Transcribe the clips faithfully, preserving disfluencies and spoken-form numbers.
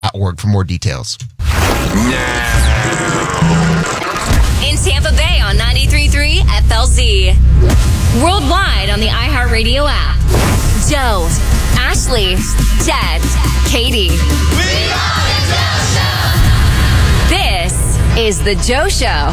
dot org for more details. In Tampa Bay on ninety-three point three F L Z. Worldwide on the iHeartRadio app. Joe, Ashley, Jed, Katie. We are the Joe Show. This is the Joe Show.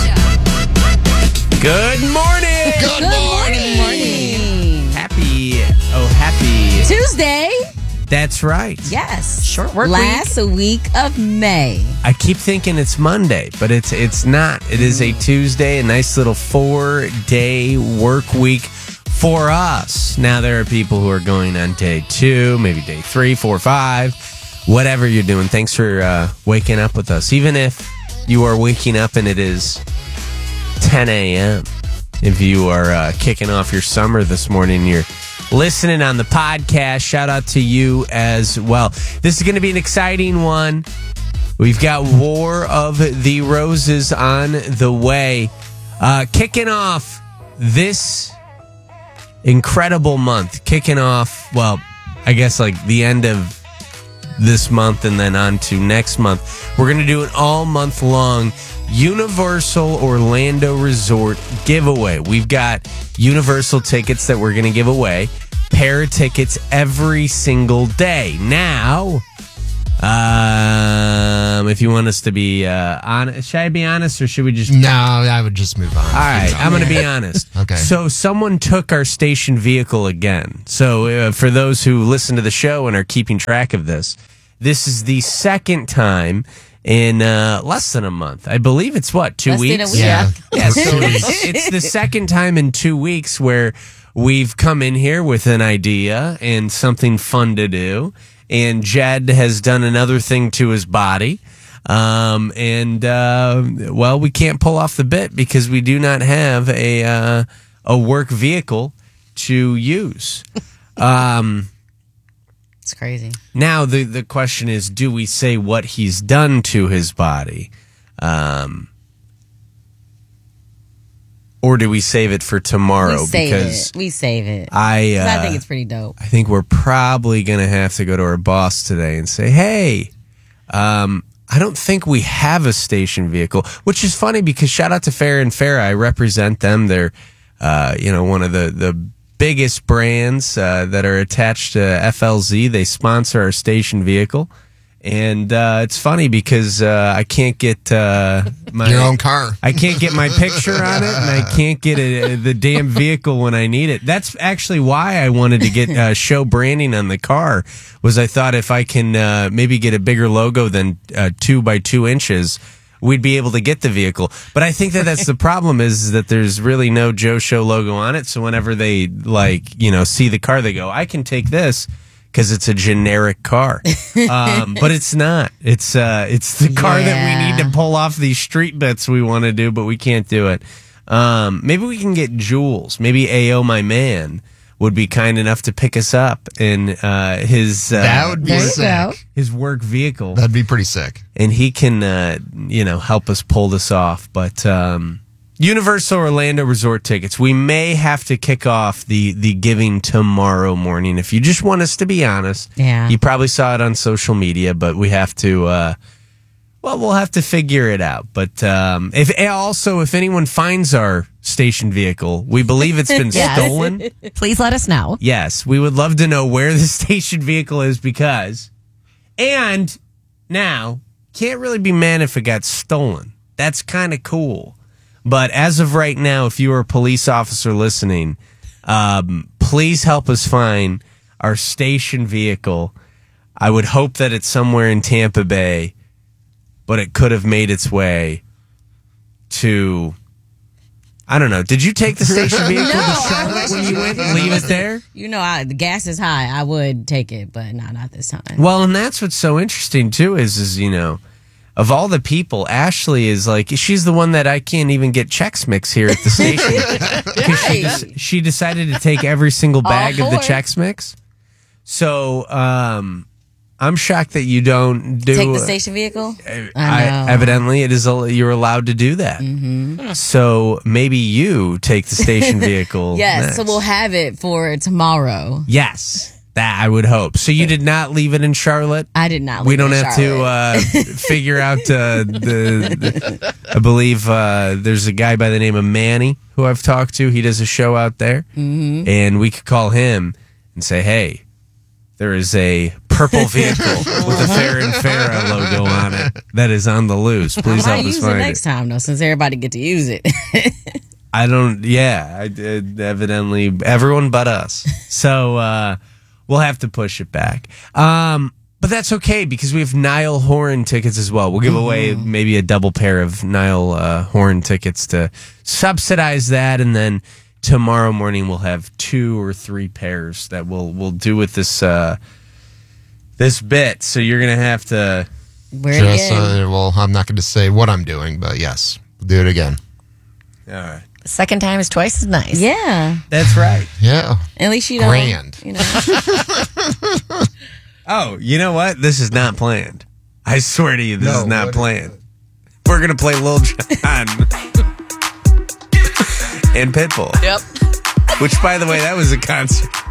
Good morning. Good, Good morning. morning. Happy, oh, happy. Tuesday. That's right. Yes. Short work Last week of May. I keep thinking it's Monday, but it's it's not. It is a Tuesday, a nice little four-day work week for us. Now, there are people who are going on day two, maybe day three, four, five, whatever you're doing. Thanks for uh, waking up with us. Even if you are waking up and it is ten a.m., if you are uh, kicking off your summer this morning, you're listening on the podcast, shout out to you as well. This is going to be an exciting one. We've got War of the Roses on the way. Uh, kicking off this incredible month. Kicking off, well, I guess like the end of this month and then on to next month. We're going to do an all month long Universal Orlando Resort giveaway. We've got Universal tickets that we're going to give away. Pair of tickets every single day. Now, um, if you want us to be uh, honest, should I be honest or should we just... No, I would just move on. All right, I'm going to be honest. Okay. So someone took our station vehicle again. So uh, for those who listen to the show and are keeping track of this, this is the second time in uh, less than a month. I believe it's what, two Less than weeks? a week. Yeah. Yeah, so it's, it's the second time in two weeks where we've come in here with an idea and something fun to do. And Jed has done another thing to his body. Um, and, uh, well, we can't pull off the bit because we do not have a, uh, a work vehicle to use. Um, It's crazy. now, the, the question is, do we say what he's done to his body? Um, or do we save it for tomorrow? We save because it. We save it. I, 'Cause uh, I think it's pretty dope. I think we're probably going to have to go to our boss today and say, hey, um, I don't think we have a station vehicle, which is funny because shout out to Fair and Fair. I represent them. They're, uh, you know, one of the, the biggest brands uh, that are attached to F L Z. They sponsor our station vehicle. And uh, it's funny because uh, I can't get uh, my Your own car. I can't get my picture on it, and I can't get a, the damn vehicle when I need it. That's actually why I wanted to get uh, show branding on the car. Was I thought if I can uh, maybe get a bigger logo than uh, two by two inches, we'd be able to get the vehicle. But I think that that's the problem is, is that there's really no Joe Show logo on it. So whenever they like you know see the car, they go, I can take this. Because it's a generic car, um, but it's not. It's uh, it's the car Yeah. that we need to pull off these street bets we want to do, but we can't do it. Um, maybe we can get Jules. Maybe A O, my man, would be kind enough to pick us up in uh, his uh, That would be There you go. sick. his work vehicle, That'd be pretty sick. and he can uh, you know help us pull this off. But um, Universal Orlando Resort tickets. We may have to kick off the the giving tomorrow morning. If you just want us to be honest, Yeah. you probably saw it on social media, but we have to. Uh, well, we'll have to figure it out. But um, if also if anyone finds our station vehicle, we believe it's been Yes. stolen. Please let us know. Yes, we would love to know where the station vehicle is because, and now can't really be mad if it got stolen. That's kind of cool. But as of right now, if you are a police officer listening, um, please help us find our station vehicle. I would hope that it's somewhere in Tampa Bay, but it could have made its way to, I don't know. Did you take the station vehicle No, to I Charlotte when you went? wouldn't. Leave it there? You know, I, the gas is high. I would take it, but not not this time. Well, and that's what's so interesting too is, is you know, of all the people, Ashley is like, she's the one that I can't even get Chex Mix here at the station. 'Cause she, des- she decided to take every single bag of the for it. Chex Mix. So, um, I'm shocked that you don't do Take the station vehicle? I, I know. evidently, it is a, you're allowed to do that. Mm-hmm. So maybe you take the station vehicle. Yes, next. so we'll have it for tomorrow. Yes. That I would hope. So you did not leave it in Charlotte? I did not. We live don't in have Charlotte. to uh, figure out uh, the, the. I believe uh, there's a guy by the name of Manny who I've talked to. He does a show out there, mm-hmm. and we could call him and say, "Hey, there is a purple vehicle with a Farrah and Farrah logo on it that is on the loose. Please I help might us use it find next it." time though, since everybody get to use it. I don't. Yeah, I did. Evidently, everyone but us. So. Uh, We'll have to push it back. Um, but that's okay because we have Niall Horan tickets as well. We'll give away maybe a double pair of Niall uh, Horan tickets to subsidize that. And then tomorrow morning we'll have two or three pairs that we'll we'll do with this uh, this bit. So you're going to have to... Wear it Just, again. uh, well, I'm not going to say what I'm doing, but yes, we'll do it again. All right. Second time is twice as nice. Yeah. That's right. Yeah. At least you know. Grand. You know. Oh, you know what? This is not planned. I swear to you, this No, is not what planned. We're going to play Lil Jon and Pitbull. Yep. Which, by the way, that was a concert.